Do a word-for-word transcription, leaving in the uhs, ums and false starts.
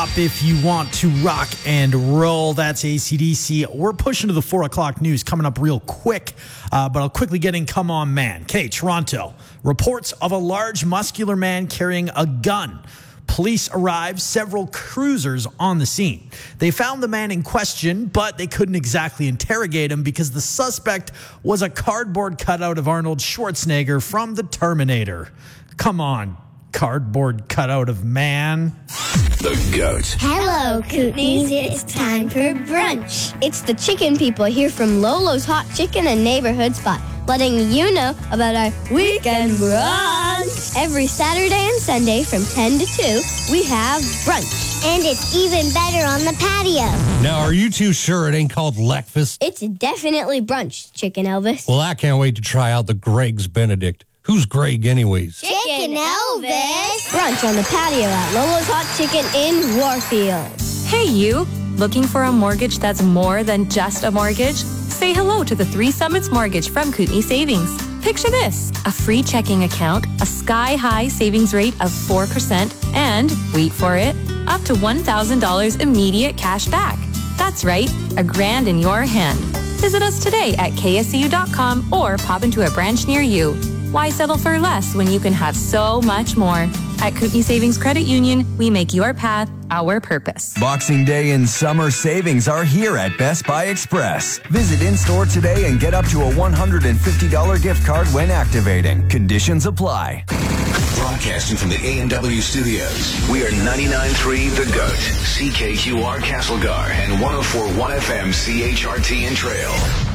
If you want to rock and roll, that's A C D C. We're pushing to the four o'clock news coming up real quick, uh, but I'll quickly get in Come On Man. Okay, Toronto. Reports of a large muscular man carrying a gun. Police arrived, several cruisers on the scene. They found the man in question, but they couldn't exactly interrogate him because the suspect was a cardboard cutout of Arnold Schwarzenegger from The Terminator. Come on, cardboard cutout of man. The Goat. Hello, Kootenays. It's time for brunch. It's the chicken people here from Lolo's Hot Chicken and Neighborhood Spot, letting you know about our weekend brunch. Every Saturday and Sunday from ten to two, we have brunch. And it's even better on the patio. Now, are you too sure it ain't called Leckfast? It's definitely brunch, Chicken Elvis. Well, I can't wait to try out the Greg's Benedict. Who's Greg anyways? Chicken Elvis. Brunch on the patio at Lolo's Hot Chicken in Warfield. Hey, you. Looking for a mortgage that's more than just a mortgage? Say hello to the Three Summits Mortgage from Kootenai Savings. Picture this: a free checking account, a sky-high savings rate of four percent, and, wait for it, up to one thousand dollars immediate cash back. That's right, a grand in your hand. Visit us today at K S C U dot com or pop into a branch near you. Why settle for less when you can have so much more? At Kootenai Savings Credit Union, we make your path our purpose. Boxing Day and summer savings are here at Best Buy Express. Visit in-store today and get up to a one hundred fifty dollars gift card when activating. Conditions apply. Broadcasting from the A and W studios, we are ninety-nine point three The Goat, C K Q R Castlegar, and one oh four point one F M C H R T and Trail.